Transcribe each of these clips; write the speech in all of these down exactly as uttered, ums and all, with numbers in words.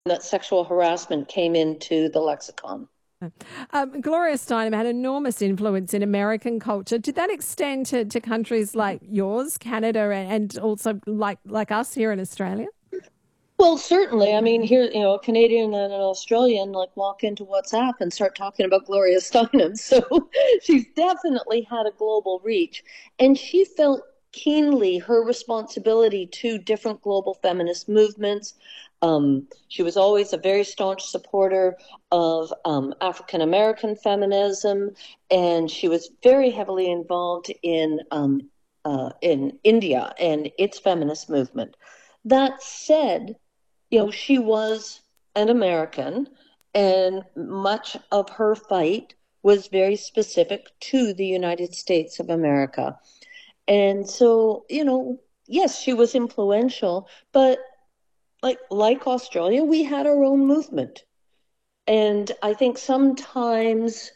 that sexual harassment came into the lexicon. Um, Gloria Steinem had enormous influence in American culture. Did that extend to, to countries like yours, Canada, and, and also like like us here in Australia? Well, certainly. I mean, here, you know, a Canadian and an Australian like walk into WhatsApp and start talking about Gloria Steinem. So she's definitely had a global reach. And she felt keenly her responsibility to different global feminist movements. Um, she was always a very staunch supporter of um, African American feminism, and she was very heavily involved in um, uh, in India and its feminist movement. That said, you know, she was an American, and much of her fight was very specific to the United States of America. And so, you know, yes, she was influential, but like like Australia, we had our own movement. And I think sometimes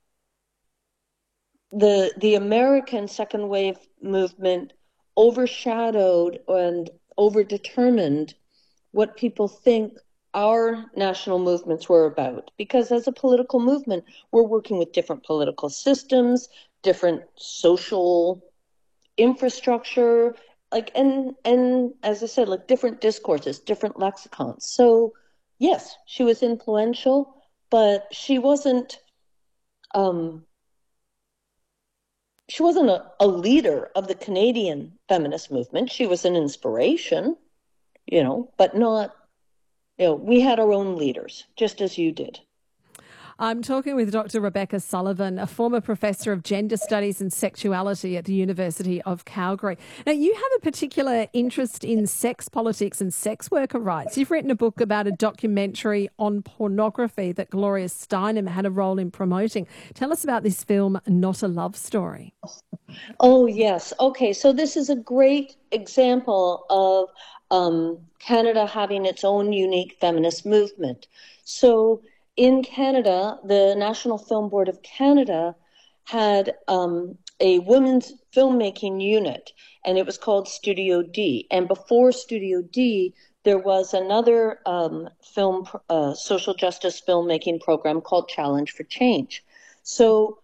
the the American second wave movement overshadowed and overdetermined what people think our national movements were about. Because as a political movement, we're working with different political systems, different social infrastructure, like and and as I said, like different discourses, different lexicons. So yes, she was influential, but she wasn't um she wasn't a, a leader of the Canadian feminist movement. She was an inspiration, you know, but not, you know, we had our own leaders, just as you did. I'm talking with Doctor Rebecca Sullivan, a former professor of gender studies and sexuality at the University of Calgary. Now, you have a particular interest in sex politics and sex worker rights. You've written a book about a documentary on pornography that Gloria Steinem had a role in promoting. Tell us about this film, Not a Love Story. Oh, yes. Okay, so this is a great example of um, Canada having its own unique feminist movement. So in Canada, the National Film Board of Canada had um, a women's filmmaking unit, and it was called Studio D. And before Studio D, there was another um, film, uh, social justice filmmaking program called Challenge for Change. So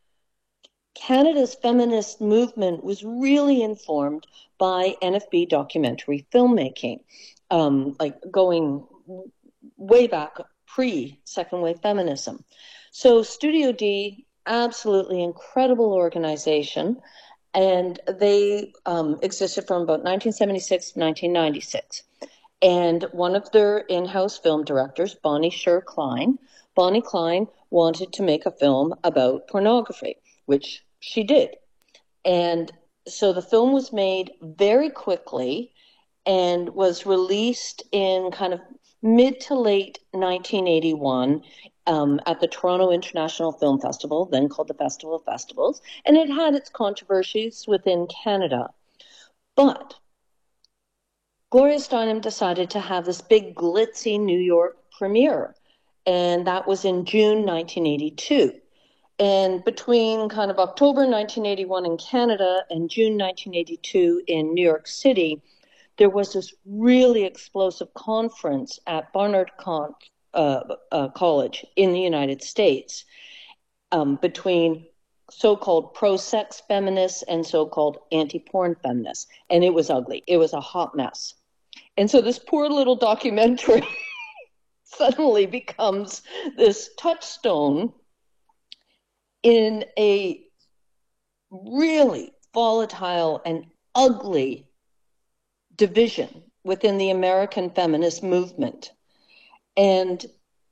Canada's feminist movement was really informed by N F B documentary filmmaking, um, like going way back pre second wave feminism. So Studio D, absolutely incredible organization, and they um, existed from about nineteen seventy-six to nineteen ninety-six. And one of their in-house film directors, Bonnie Sher Klein, Bonnie Klein wanted to make a film about pornography, which she did. And so the film was made very quickly and was released in kind of mid to late nineteen eighty-one um, at the Toronto International Film Festival, then called the Festival of Festivals. And it had its controversies within Canada. But Gloria Steinem decided to have this big glitzy New York premiere, and that was in June nineteen eighty-two. And between kind of October nineteen eighty-one in Canada and June nineteen eighty-two in New York City, there was this really explosive conference at Barnard Con- uh, uh, College in the United States um, between so-called pro-sex feminists and so-called anti-porn feminists. And it was ugly. It was a hot mess. And so this poor little documentary suddenly becomes this touchstone in a really volatile and ugly division within the American feminist movement. And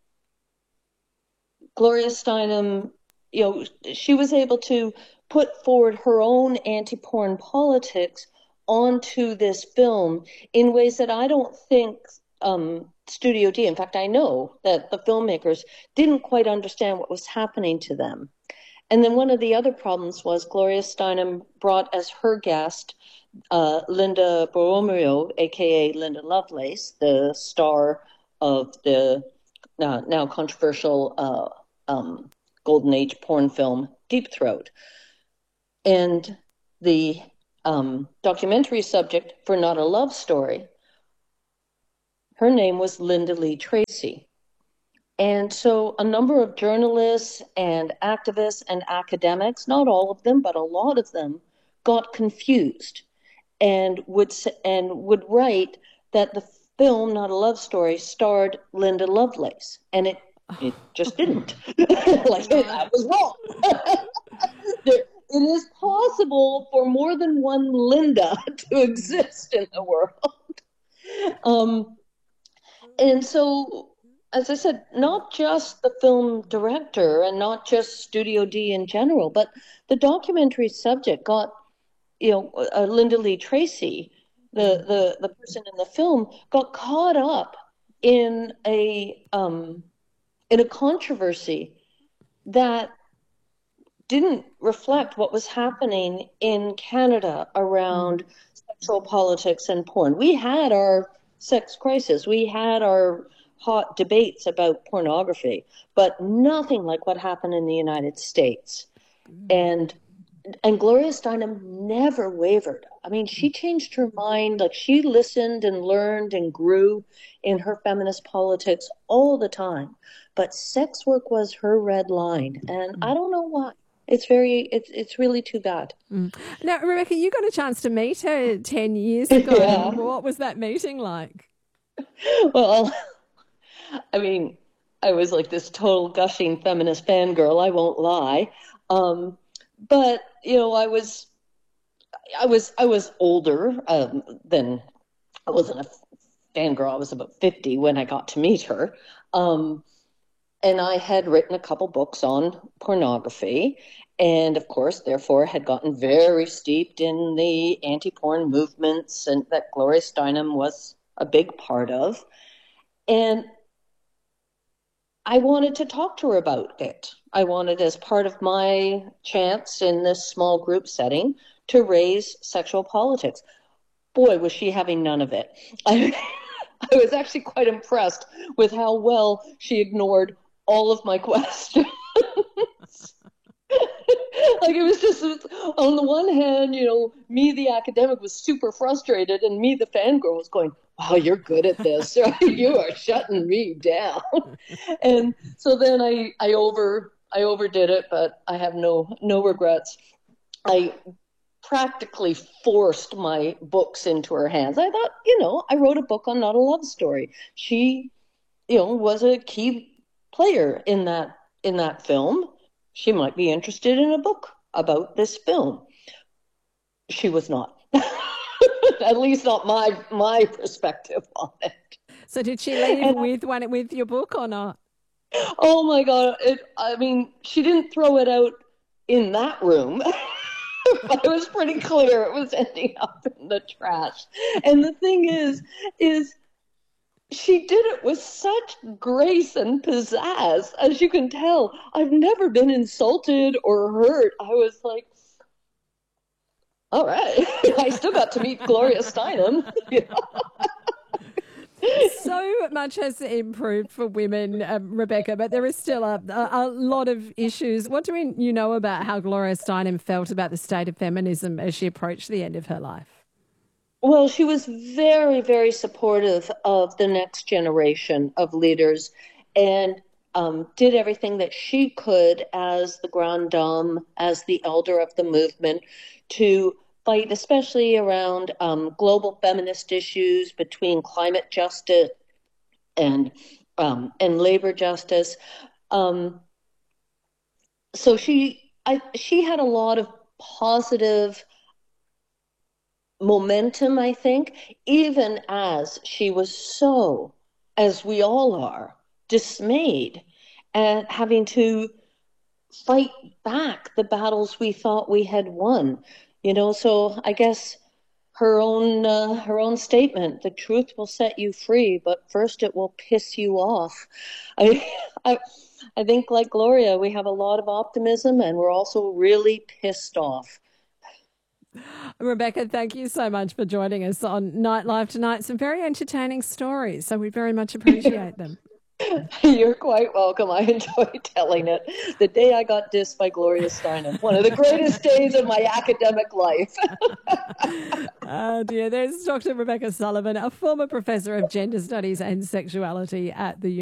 Gloria Steinem, you know, she was able to put forward her own anti-porn politics onto this film in ways that I don't think um, Studio D, in fact, I know that the filmmakers didn't quite understand what was happening to them. And then one of the other problems was Gloria Steinem brought as her guest uh, Linda Borromeo, aka Linda Lovelace, the star of the uh, now controversial uh, um, Golden Age porn film Deep Throat. And the um, documentary subject for Not a Love Story, Her name was Linda Lee Tracy. And so a number of journalists and activists and academics, not all of them, but a lot of them, got confused and would and would write that the film, Not a Love Story, starred Linda Lovelace, and it it just didn't. Like, that was wrong. There, it is possible for more than one Linda to exist in the world. Um, and so, as I said, not just the film director and not just Studio D in general, but the documentary subject got, you know, uh, Linda Lee Tracy, the, the, the person in the film, got caught up in a um, in a controversy that didn't reflect what was happening in Canada around sexual politics and porn. We had our sex crisis. We had our hot debates about pornography, but nothing like what happened in the United States. And and Gloria Steinem never wavered. I mean, she changed her mind. Like, she listened and learned and grew in her feminist politics all the time. But sex work was her red line, and I don't know why. It's very, it's it's really too bad. Mm. Now, Rebecca, you got a chance to meet her ten years ago. Yeah. What was that meeting like? Well, I mean, I was like this total gushing feminist fangirl, I won't lie. Um, but, you know, I was, I was, I was older um, than, I wasn't a fangirl. I was about fifty when I got to meet her. Um, and I had written a couple books on pornography. And of course, therefore, had gotten very steeped in the anti-porn movements, and that Gloria Steinem was a big part of. And I wanted to talk to her about it. I wanted, as part of my chance in this small group setting, to raise sexual politics. Boy, was she having none of it. I, I was actually quite impressed with how well she ignored all of my questions. Like, it was just, on the one hand, you know, me, the academic, was super frustrated, and me, the fangirl, was going, wow, you're good at this. You are shutting me down. And so then I, I over I overdid it, but I have no no regrets. I practically forced my books into her hands. I thought, you know, I wrote a book on Not a Love Story. She, you know, was a key player in that in that film. She might be interested in a book about this film. She was not. At least not my my perspective on it. So did she leave and with one with your book or not? Oh my God! It, I mean, she didn't throw it out in that room, but it was pretty clear it was ending up in the trash. And the thing is, is she did it with such grace and pizzazz, as you can tell. I've never been insulted or hurt. I was like, all right, I still got to meet Gloria Steinem. You know? So much has improved for women, um, Rebecca, but there is still a, a, a lot of issues. What do we, you know about how Gloria Steinem felt about the state of feminism as she approached the end of her life? Well, she was very, very supportive of the next generation of leaders, and um, did everything that she could as the grande dame, as the elder of the movement, to fight, especially around um, global feminist issues between climate justice and um, and labor justice. Um, so she, I, she had a lot of positive momentum, I think, even as she was so, as we all are, dismayed at having to fight back the battles we thought we had won. You know, so I guess her own uh, her own statement: "The truth will set you free, but first it will piss you off." I, I, I think, like Gloria, we have a lot of optimism, and we're also really pissed off. Rebecca, thank you so much for joining us on Nightlife tonight. Some very entertaining stories, so we very much appreciate them. You're quite welcome. I enjoy telling it. The day I got dissed by Gloria Steinem, one of the greatest days of my academic life. Oh dear, there's Doctor Rebecca Sullivan, a former professor of gender studies and sexuality at the